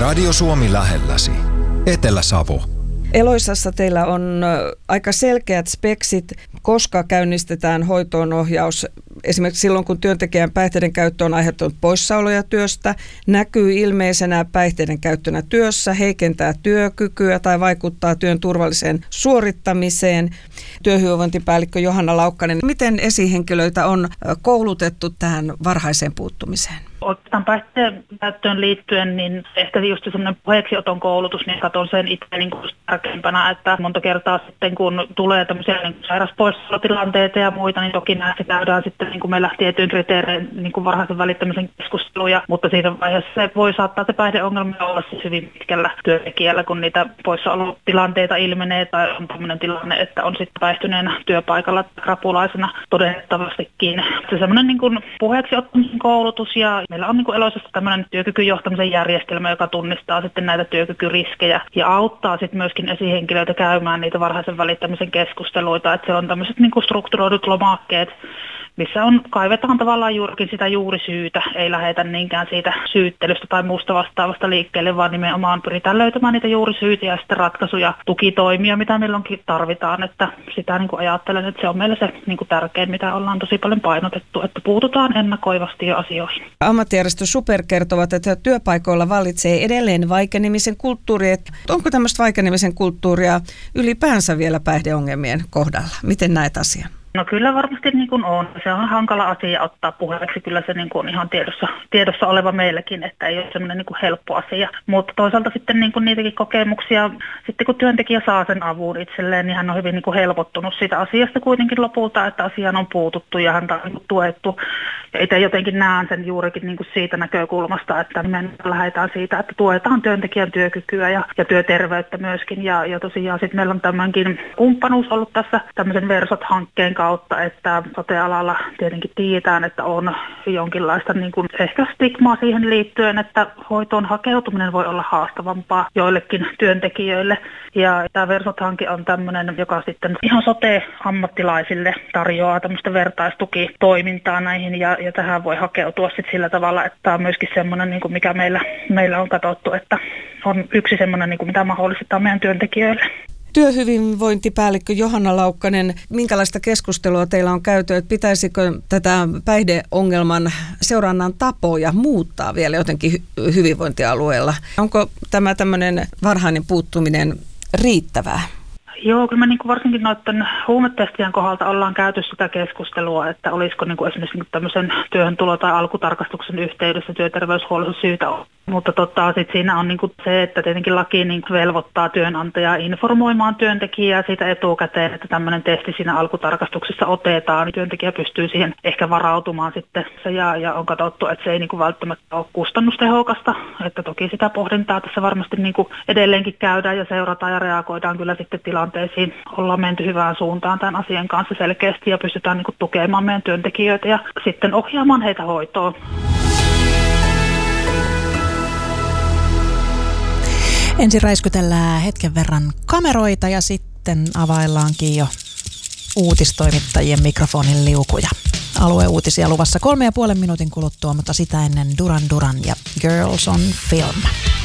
Radio Suomi lähelläsi. Etelä-Savo. Eloisassa teillä on aika selkeät speksit, koska käynnistetään hoitoonohjaus. Esimerkiksi silloin, kun työntekijän päihteiden käyttö on aiheuttanut poissaoloja työstä, näkyy ilmeisenä päihteiden käyttönä työssä, heikentää työkykyä tai vaikuttaa työn turvalliseen suorittamiseen. Työhyvinvointipäällikkö Johanna Laukkanen, miten esihenkilöitä on koulutettu tähän varhaiseen puuttumiseen? Oikeastaan päihteen käyttöön liittyen, niin ehkä just semmoinen puheeksioton koulutus, niin katson sen itse niin tärkeimpänä, että monta kertaa sitten kun tulee tämmöisiä niin sairauspoissaolotilanteita ja muita, niin toki näissä käydään sitten niin kuin meillä tietyin kriteerein niin kuin varhaisen välittämisen keskusteluja, mutta siinä vaiheessa se voi saattaa se päihdeongelma olla siis hyvin pitkällä työntekijällä, kun niitä poissaolotilanteita ilmenee tai on tämmöinen tilanne, että on sitten päihtyneenä työpaikalla rapulaisena todettavastikin. Se semmoinen niin kuin puheeksi ottamisen koulutus ja meillä on niin kuin Eloisassa tämmöinen työkykyjohtamisen järjestelmä, joka tunnistaa sitten näitä työkykyriskejä ja auttaa sitten myöskin esihenkilöitä käymään niitä varhaisen välittämisen keskusteluita. Että siellä on tämmöiset niin kuin strukturoidut lomakkeet, missä kaivetaan tavallaan juurikin sitä juurisyytä, ei lähdetä niinkään siitä syyttelystä tai muusta vastaavasta liikkeelle, vaan nimenomaan pyritään löytämään niitä juurisyitä ja sitten ratkaisuja, tukitoimia, mitä milloinkin tarvitaan. Että sitä niin kuin ajattelen, että se on meillä se niin kuin tärkein, mitä ollaan tosi paljon painotettu, että puututaan ennakoivasti jo asioihin. Ammattijärjestö Super kertovat, että työpaikoilla vallitsee edelleen vaikenemisen kulttuuri. Onko tämmöistä vaikenemisen kulttuuria ylipäänsä vielä päihdeongelmien kohdalla? Miten näet asian? No kyllä varmasti niin kuin on. Se on hankala asia ottaa puheeksi. Kyllä se niin kuin on ihan tiedossa oleva meillekin, että ei ole semmoinen niin kuin helppo asia. Mutta toisaalta sitten niin kuin niitäkin kokemuksia, sitten kun työntekijä saa sen avun itselleen, niin hän on hyvin niin kuin helpottunut siitä asiasta kuitenkin lopulta, että asiaan on puututtu ja häntä on niin kuin tuettu. Ja itse jotenkin näen sen juurikin niin kuin siitä näkökulmasta, että me lähdetään siitä, että tuetaan työntekijän työkykyä ja työterveyttä myöskin. Ja tosiaan sitten meillä on tämänkin kumppanuus ollut tässä tämmöisen Versot-hankkeen kautta, että sote-alalla tietenkin tiedetään, että on jonkinlaista niin kuin ehkä stigmaa siihen liittyen, että hoitoon hakeutuminen voi olla haastavampaa joillekin työntekijöille. Ja tämä Versot-hanke on tämmöinen, joka sitten ihan sote-ammattilaisille tarjoaa tämmöistä vertaistukitoimintaa näihin ja tähän voi hakeutua sitten sillä tavalla, että tämä on myöskin semmoinen, niin kuin mikä meillä on katsottu, että on yksi semmoinen, niin kuin mitä mahdollistetaan meidän työntekijöille. Työhyvinvointipäällikkö Johanna Laukkanen, minkälaista keskustelua teillä on käyty, että pitäisikö tätä päihdeongelman seurannan tapoja muuttaa vielä jotenkin hyvinvointialueella? Onko tämä tämmöinen varhainen puuttuminen riittävää? Joo, kyllä me niin kuin varsinkin noiden huumetestien kohdalta ollaan käyty sitä keskustelua, että olisiko niin kuin esimerkiksi niin kuin tämmöisen työhöntulo- tai alkutarkastuksen yhteydessä työterveyshuollossa syytä olla. Mutta sitten siinä on niin kuin se, että tietenkin laki niin kuin velvoittaa työnantajaa informoimaan työntekijää siitä etukäteen, että tämmöinen testi siinä alkutarkastuksessa otetaan. Niin työntekijä pystyy siihen ehkä varautumaan sitten ja on katsottu, että se ei niin kuin välttämättä ole kustannustehokasta. Että toki sitä pohdintaa tässä varmasti niin kuin edelleenkin käydään ja seurataan ja reagoidaan kyllä sitten tilanteisiin. Ollaan menty hyvään suuntaan tämän asian kanssa selkeästi ja pystytään niin kuin tukemaan meidän työntekijöitä ja sitten ohjaamaan heitä hoitoon. Ensin räiskytellään hetken verran kameroita ja sitten availlaankin jo uutistoimittajien mikrofonin liukuja. Alueuutisia luvassa 3,5 minuutin kuluttua, mutta sitä ennen Duran Duran ja Girls on Film.